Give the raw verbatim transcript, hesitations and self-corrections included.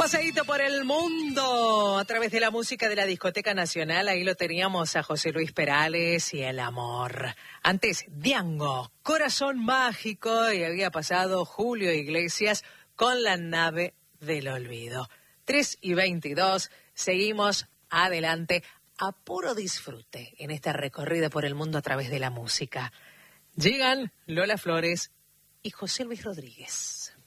Paseíto por el mundo a través de la música de la Discoteca Nacional. Ahí lo teníamos a José Luis Perales y El Amor. Antes, Diango, Corazón Mágico, y había pasado Julio Iglesias con La Nave del Olvido. tres y veintidós, seguimos adelante a puro disfrute en esta recorrida por el mundo a través de la música. Llegan Lola Flores y José Luis Rodríguez.